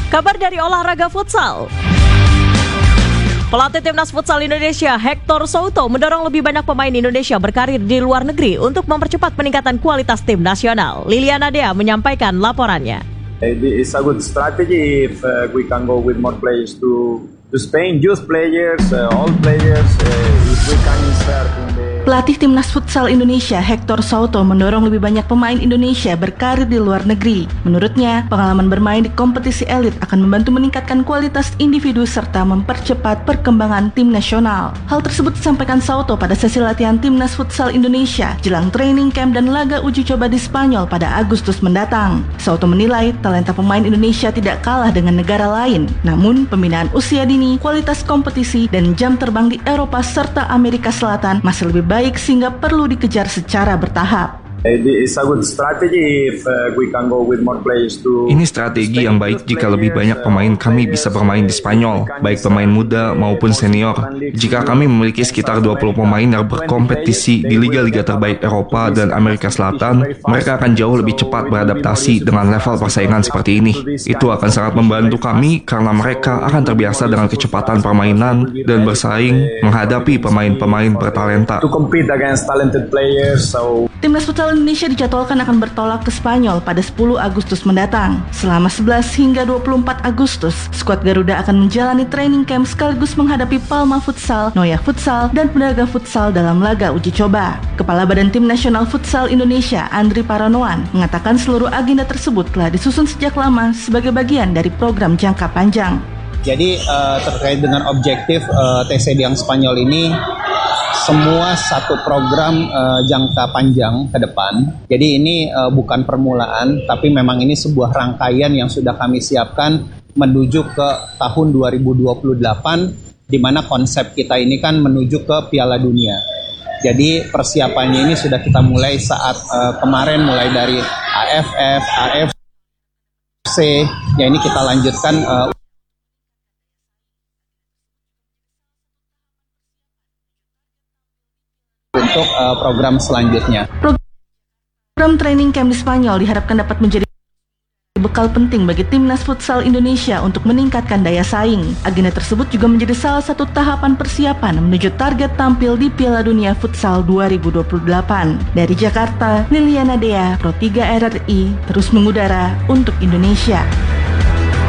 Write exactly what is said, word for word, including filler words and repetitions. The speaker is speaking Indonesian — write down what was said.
Kabar dari olahraga futsal. Pelatih Timnas Futsal Indonesia Hector Souto mendorong lebih banyak pemain Indonesia berkarir di luar negeri untuk mempercepat peningkatan kualitas tim nasional. Liliana Dea menyampaikan laporannya. It's a good strategy if uh, we can go with more players to to Spain, youth players, uh, old players. Uh, if we can insert in the Pelatih Timnas Futsal Indonesia Hector Souto mendorong lebih banyak pemain Indonesia berkarir di luar negeri. Menurutnya, pengalaman bermain di kompetisi elit akan membantu meningkatkan kualitas individu serta mempercepat perkembangan tim nasional. Hal tersebut disampaikan Souto pada sesi latihan Timnas Futsal Indonesia jelang training camp dan laga uji coba di Spanyol pada Agustus mendatang. Souto menilai talenta pemain Indonesia tidak kalah dengan negara lain. Namun, pembinaan usia dini, kualitas kompetisi, dan jam terbang di Eropa serta Amerika Selatan masih lebih baik sehingga perlu dikejar secara bertahap. It's a good strategy if uh, we can go with more players to Ini strategi yang baik jika lebih banyak pemain kami bisa bermain di Spanyol, baik pemain muda maupun senior. Jika kami memiliki sekitar dua puluh pemain yang berkompetisi di liga-liga terbaik Eropa dan Amerika Selatan, mereka akan jauh lebih cepat beradaptasi dengan level persaingan seperti ini. Itu akan sangat membantu kami karena mereka akan terbiasa dengan kecepatan permainan dan bersaing menghadapi pemain-pemain bertalenta. to compete against talented players. So Timnas Futsal Indonesia dijadwalkan akan bertolak ke Spanyol pada sepuluh Agustus mendatang. Selama sebelas hingga dua puluh empat Agustus, skuad Garuda akan menjalani training camp sekaligus menghadapi Palma Futsal, Noya Futsal, dan Pendaga Futsal dalam laga uji coba. Kepala Badan Tim Nasional Futsal Indonesia, Andri Paranoan, mengatakan seluruh agenda tersebut telah disusun sejak lama sebagai bagian dari program jangka panjang. Jadi uh, terkait dengan objektif uh, T C D yang Spanyol ini, semua satu program uh, jangka panjang ke depan. Jadi ini uh, bukan permulaan, tapi memang ini sebuah rangkaian yang sudah kami siapkan menuju ke tahun dua ribu dua puluh delapan, di mana konsep kita ini kan menuju ke Piala Dunia. Jadi persiapannya ini sudah kita mulai saat uh, kemarin, mulai dari A F F, A F C, ya ini kita lanjutkan uh, untuk uh, program selanjutnya. Program training camp di Spanyol diharapkan dapat menjadi bekal penting bagi Timnas Futsal Indonesia untuk meningkatkan daya saing. Agenda tersebut juga menjadi salah satu tahapan persiapan menuju target tampil di Piala Dunia Futsal dua ribu dua puluh delapan. Dari Jakarta, Liliana Dea, Pro tiga R R I, terus mengudara untuk Indonesia.